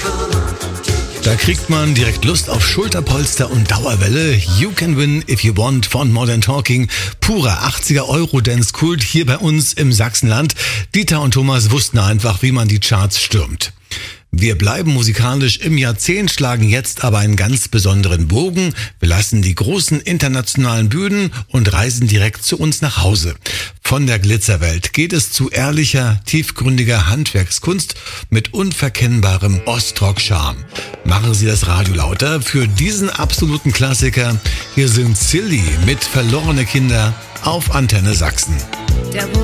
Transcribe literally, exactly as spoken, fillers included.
Da kriegt man direkt Lust auf Schulterpolster und Dauerwelle. You Can Win If You Want von Modern Talking. Purer achtziger Euro-Dance-Kult hier bei uns im Sachsenland. Dieter und Thomas wussten einfach, wie man die Charts stürmt. Wir bleiben musikalisch im Jahrzehnt, schlagen jetzt aber einen ganz besonderen Bogen. Wir lassen die großen internationalen Bühnen und reisen direkt zu uns nach Hause. Von der Glitzerwelt geht es zu ehrlicher, tiefgründiger Handwerkskunst mit unverkennbarem Ostrock-Charme. Machen Sie das Radio lauter für diesen absoluten Klassiker. Hier sind Silly mit Verlorene Kinder auf Antenne Sachsen. Der